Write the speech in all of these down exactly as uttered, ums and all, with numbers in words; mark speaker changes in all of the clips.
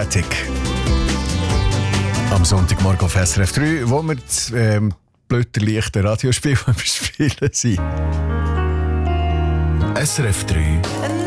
Speaker 1: Static. Am Sonntagmorgen auf S R F drei, wo wir das ähm, blöderleichte Radiospiel spielen sind. S R F drei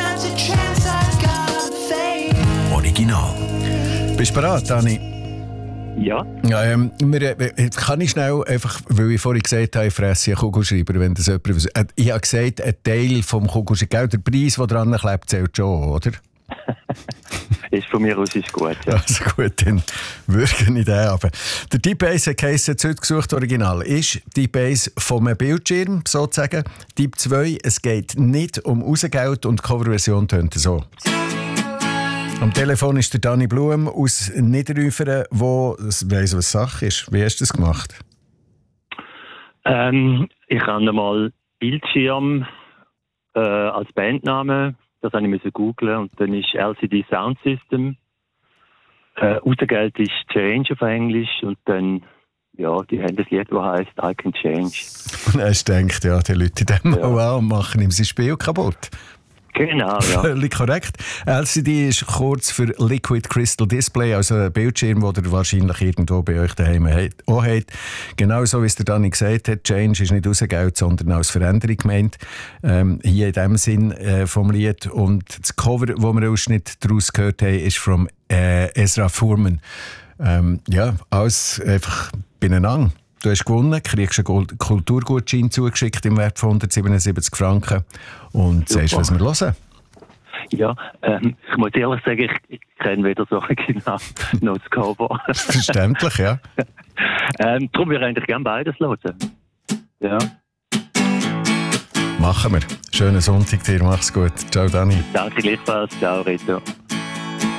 Speaker 1: Original. Bist du bereit, Dani?
Speaker 2: Ja.
Speaker 1: Ja ähm, wir, äh, kann ich schnell, einfach, weil ich vorhin gesagt habe, ich fresse einen Kugelschreiber, wenn das jemand... Äh, ich habe gesagt, ein Teil vom Kugelschreiber, der Preis, der dran klebt, zählt schon, oder?
Speaker 2: Ist von mir aus ist gut. Ja.
Speaker 1: Also gut, dann würge ich den ab. Der Deep-Base hat heute gesucht, Original. Ist Deep-Base vom Bildschirm, sozusagen. Typ zwei, es geht nicht um Rausgeld und die Coverversion tönt so. Am Telefon ist der Dani Blum aus Niederüferen, wo weiss, was Sache ist. Wie hast du das gemacht?
Speaker 2: Ähm, ich habe mal Bildschirm äh, als Bandname, das habe ich googlen und dann ist L C D Sound System. Äh, Rausgeld ist Change auf Englisch und dann, ja, die haben das Lied, das heisst I Can Change. Und
Speaker 1: hast du gedacht, ja, die Leute dem ja. mal an und machen ihm sein Spiel kaputt.
Speaker 2: Genau, ja.
Speaker 1: Völlig korrekt. L C D ist kurz für Liquid Crystal Display, also ein Bildschirm, den ihr wahrscheinlich irgendwo bei euch daheim auch habt. Genauso wie es der Dani gesagt hat, Change ist nicht Rausgeld, sondern als Veränderung gemeint. Ähm, hier in dem Sinn äh, vom Lied. Und das Cover, wo wir Ausschnitt daraus gehört haben, ist von äh, Ezra Furman. Ähm, ja, alles einfach beieinander. Du hast gewonnen, kriegst einen Kulturgutschein zugeschickt im Wert von hundertsiebenundsiebzig Franken und
Speaker 2: Super.
Speaker 1: Sagst, was wir hören.
Speaker 2: Ja, ähm, ich muss ehrlich sagen, ich, ich kenne weder so genau noch das Cover.
Speaker 1: Verständlich, ja.
Speaker 2: ähm, darum würde ich eigentlich gerne beides hören. Ja.
Speaker 1: Machen wir. Schönen Sonntag dir, mach's gut. Ciao, Dani.
Speaker 2: Danke gleichfalls. Ciao, Rito.